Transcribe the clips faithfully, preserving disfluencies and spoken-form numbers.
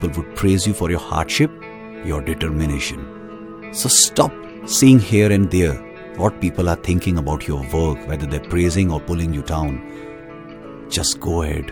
People would praise you for your hardship, your determination. So stop seeing here and there what people are thinking about your work, whether they're praising or pulling you down. Just go ahead.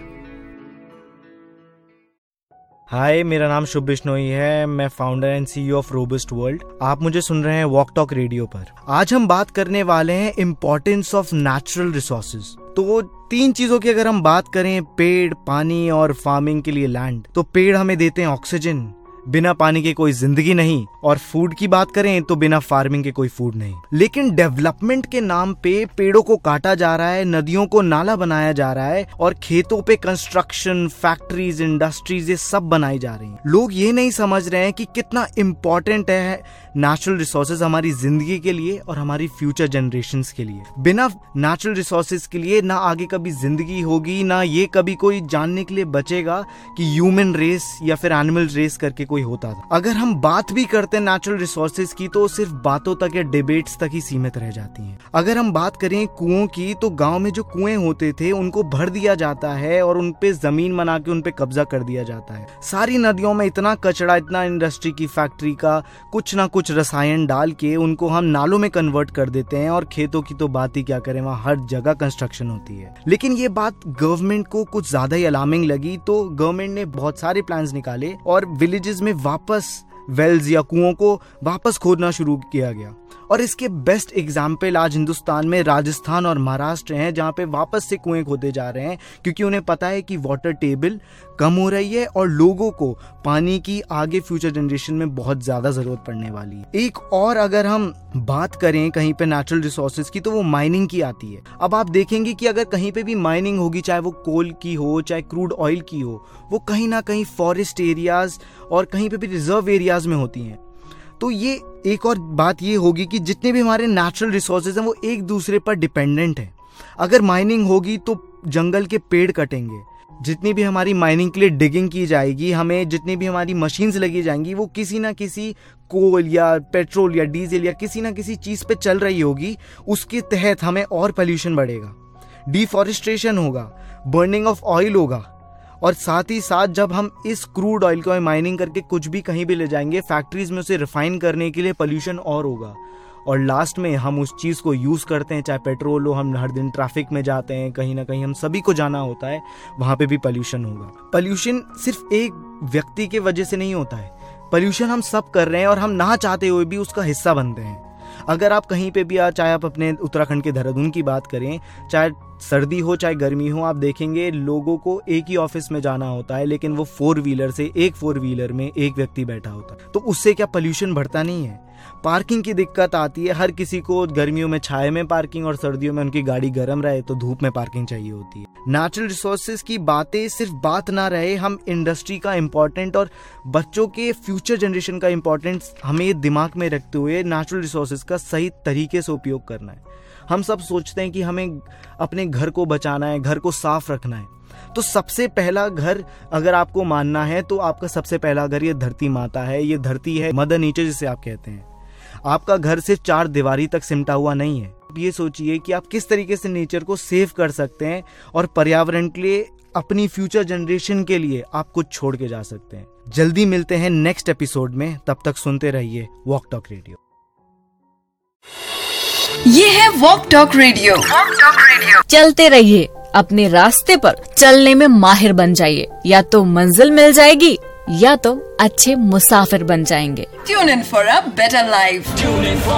हाय, मेरा नाम शुभ बिश्नोई है। मैं founder and CEO of robust world. आप मुझे सुन रहे हैं walk talk radio पर। आज हम बात करने वाले हैं इम्पोर्टेंस ऑफ नेचुरल रिसोर्सेज। तो तीन चीजों की अगर हम बात करें, पेड़, पानी और फार्मिंग के लिए लैंड, तो पेड़ हमें देते हैं ऑक्सीजन, बिना पानी के कोई जिंदगी नहीं। और फूड की बात करें तो बिना फार्मिंग के कोई फूड नहीं। लेकिन डेवलपमेंट के नाम पे पेड़ों को काटा जा रहा है, नदियों को नाला बनाया जा रहा है और खेतों पे कंस्ट्रक्शन, फैक्ट्रीज, इंडस्ट्रीज ये सब बनाई जा रही हैं। लोग ये नहीं समझ रहे हैं कि कितना इंपॉर्टेंट है नेचुरल रिसोर्सेज हमारी जिंदगी के लिए और हमारी फ्यूचर जनरेशंस के लिए। बिना नेचुरल रिसोर्सेज के लिए ना आगे कभी जिंदगी होगी, ना ये कभी कोई जानने के लिए बचेगा कि ह्यूमन रेस या फिर एनिमल रेस करके कोई होता था। अगर हम बात भी करते हैं नेचुरल रिसोर्सेज की तो सिर्फ बातों तक या डिबेट्स तक ही सीमित रह जाती हैं। अगर हम बात करें कुओं की, तो गांव में जो कुएं होते थे उनको भर दिया जाता है और उन पे जमीन बना के उन पे कब्जा कर दिया जाता है। सारी नदियों में इतना कचरा, इतना इंडस्ट्री की फैक्ट्री का कुछ ना कुछ रसायन डाल के उनको हम नालों में कन्वर्ट कर देते हैं। और खेतों की तो बात ही क्या करें, वहां हर जगह कंस्ट्रक्शन होती है। लेकिन ये बात गवर्नमेंट को कुछ ज्यादा ही अलार्मिंग लगी, तो गवर्नमेंट ने बहुत सारे प्लान्स निकाले और विलेजेस में वापस वेल्स या कुओं को वापस खोदना शुरू किया गया। और इसके बेस्ट एग्जाम्पल आज हिंदुस्तान में राजस्थान और महाराष्ट्र हैं, जहां पे वापस से कुएं खोदे जा रहे हैं, क्योंकि उन्हें पता है कि वाटर टेबल कम हो रही है और लोगों को पानी की आगे फ्यूचर जनरेशन में बहुत ज्यादा जरूरत पड़ने वाली है। एक और अगर हम बात करें कहीं पे नेचुरल रिसोर्सेज की, तो वो माइनिंग की आती है। अब आप देखेंगे कि अगर कहीं पे भी माइनिंग होगी, चाहे वो कोल की हो, चाहे क्रूड ऑयल की हो, वो कहीं ना कहीं फॉरेस्ट एरियाज और कहीं पे भी रिजर्व एरियाज में होती हैं। तो ये एक और बात ये होगी कि जितने भी हमारे नेचुरल रिसोर्सेज हैं वो एक दूसरे पर डिपेंडेंट हैं। अगर माइनिंग होगी तो जंगल के पेड़ कटेंगे, जितनी भी हमारी माइनिंग के लिए डिगिंग की जाएगी, हमें जितनी भी हमारी मशीन्स लगी जाएंगी, वो किसी ना किसी कोल या पेट्रोल या डीजल या किसी ना किसी चीज पे चल रही होगी। उसके तहत हमें और पोल्यूशन बढ़ेगा, डिफॉरेस्टेशन होगा, बर्निंग ऑफ ऑयल होगा। और साथ ही साथ जब हम इस क्रूड ऑयल को माइनिंग करके कुछ भी कहीं भी ले जाएंगे फैक्ट्रीज में, उसे रिफाइन करने के लिए पोल्यूशन और होगा। और लास्ट में हम उस चीज को यूज करते हैं, चाहे पेट्रोल हो, हम हर दिन ट्रैफिक में जाते हैं, कहीं ना कहीं हम सभी को जाना होता है, वहां पे भी पोल्यूशन होगा। पोल्यूशन सिर्फ एक व्यक्ति के वजह से नहीं होता है, पोल्यूशन हम सब कर रहे हैं और हम ना चाहते हुए भी उसका हिस्सा बनते हैं। अगर आप कहीं पे भी आ, चाहे आप अपने उत्तराखंड के देहरादून की बात करें, चाहे सर्दी हो चाहे गर्मी हो, आप देखेंगे लोगों को एक ही ऑफिस में जाना होता है, लेकिन वो फोर व्हीलर से एक फोर व्हीलर में एक व्यक्ति बैठा होता है। तो उससे क्या पोल्यूशन बढ़ता नहीं है? पार्किंग की दिक्कत आती है, हर किसी को गर्मियों में छाए में पार्किंग और सर्दियों में उनकी गाड़ी गर्म रहे तो धूप में पार्किंग चाहिए होती है। नेचुरल रिसोर्सेज की बातें सिर्फ बात ना रहे, हम इंडस्ट्री का इम्पोर्टेंट और बच्चों के फ्यूचर जनरेशन का इम्पोर्टेंस हमें दिमाग में रखते हुए नेचुरल रिसोर्सेज का सही तरीके से उपयोग करना है। हम सब सोचते हैं कि हमें अपने घर को बचाना है, घर को साफ रखना है। तो सबसे पहला घर अगर आपको मानना है तो आपका सबसे पहला घर ये धरती माता है, ये धरती है, मदर नेचर जिसे आप कहते हैं। आपका घर सिर्फ चार दीवारी तक सिमटा हुआ नहीं है। ये सोचिए कि आप किस तरीके से नेचर को सेव कर सकते हैं और पर्यावरण के लिए, अपनी फ्यूचर जनरेशन के लिए आप कुछ छोड़ के जा सकते हैं। जल्दी मिलते हैं नेक्स्ट एपिसोड में, तब तक सुनते रहिए वॉक टॉक रेडियो। ये है walk talk radio. Walk talk radio चलते रहिए, अपने रास्ते पर चलने में माहिर बन जाइए। या तो मंजिल मिल जाएगी या तो अच्छे मुसाफिर बन जाएंगे। Tune in for a better life. Tune in for